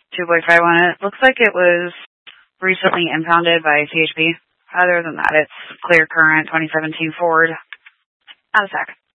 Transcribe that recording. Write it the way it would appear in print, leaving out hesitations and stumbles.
2.51. It looks like it was recently impounded by CHP. Other than that, it's clear current 2017 Ford. Out of sec.